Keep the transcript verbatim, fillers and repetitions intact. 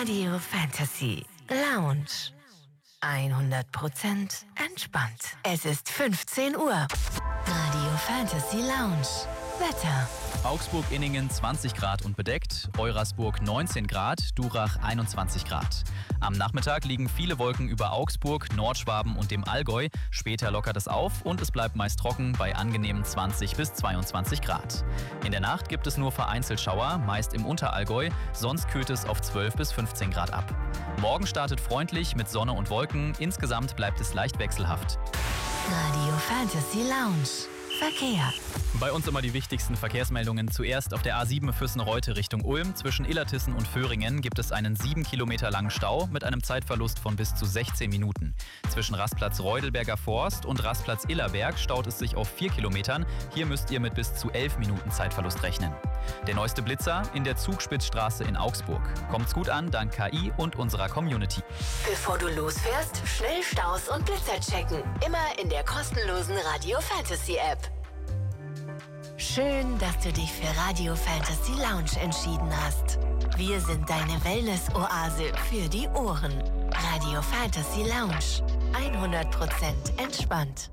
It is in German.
Radio Fantasy Lounge. hundert Prozent entspannt. Es ist fünfzehn Uhr. Radio Fantasy Lounge. Wetter. Augsburg-Inningen zwanzig Grad und bedeckt, Eurasburg neunzehn Grad, Durach einundzwanzig Grad. Am Nachmittag liegen viele Wolken über Augsburg, Nordschwaben und dem Allgäu. Später lockert es auf und es bleibt meist trocken bei angenehmen zwanzig bis zweiundzwanzig Grad. In der Nacht gibt es nur vereinzelt Schauer, meist im Unterallgäu, sonst kühlt es auf zwölf bis fünfzehn Grad ab. Morgen startet freundlich mit Sonne und Wolken, insgesamt bleibt es leicht wechselhaft. Radio Fantasy Lounge. Verkehr. Bei uns immer die wichtigsten Verkehrsmeldungen. Zuerst auf der A sieben Füssen-Reute Richtung Ulm. Zwischen Illertissen und Föhringen gibt es einen sieben Kilometer langen Stau mit einem Zeitverlust von bis zu sechzehn Minuten. Zwischen Rastplatz Reudelberger Forst und Rastplatz Illerberg staut es sich auf vier Kilometern. Hier müsst ihr mit bis zu elf Minuten Zeitverlust rechnen. Der neueste Blitzer in der Zugspitzstraße in Augsburg. Kommt's gut an, dank K I und unserer Community. Bevor du losfährst, schnell Staus und Blitzer checken. Immer in der kostenlosen Radio Fantasy App. Schön, dass du dich für Radio Fantasy Lounge entschieden hast. Wir sind deine Wellness-Oase für die Ohren. Radio Fantasy Lounge. hundert Prozent entspannt.